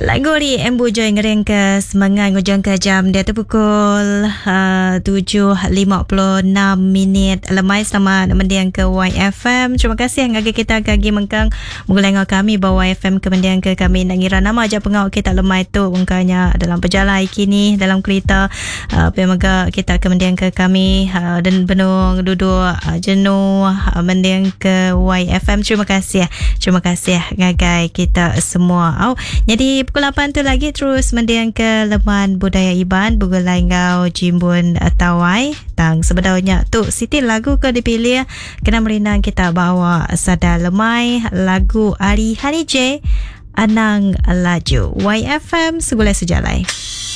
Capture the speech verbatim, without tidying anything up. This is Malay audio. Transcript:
Lagu ni Embu Joy ngereng ke semangat ngujung ke jam dia tu pukul uh, tujuh lima puluh enam minit lemai. Selamat mendiang ke Y F M. Terima kasih ngagi kita gagi mengkang mengulangkan kami bawa Y F M ke mendiang ke kami nak ngira nama aja pengau kita lemai tu ungkanya dalam perjalanan kini dalam kereta uh, pemaga kita ke mendiang ke kami uh, dan benung duduk uh, jenuh uh, mendiang ke Y F M. Terima kasih terima kasih ngagai kita semua. Oh, jadi pukul lapan tu lagi terus mendiang ke Leman Budaya Iban Bugulai Ngau Jimbun Tawai tang sebenarnya tu Siti lagu ke dipilih kena merinang kita bawa sada lemai lagu Ari Hari J Anang Laju. Y F M segulai sejalai.